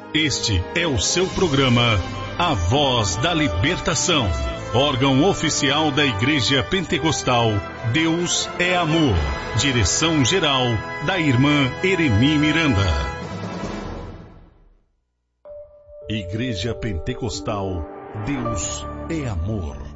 Este é o seu programa A Voz da Libertação, órgão oficial da Igreja Pentecostal Deus é Amor. Direção-geral da irmã Eremi Miranda. Igreja Pentecostal Deus é Amor.